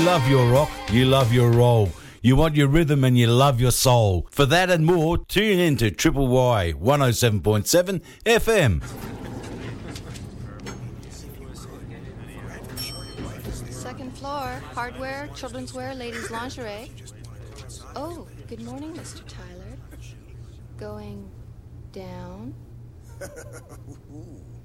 Love your rock, you love your roll. You want your rhythm and you love your soul. For that and more, tune in to Triple Y 107.7 FM. Second floor, hardware, children's wear, ladies' lingerie. Oh, good morning, Mr. Tyler. Going down?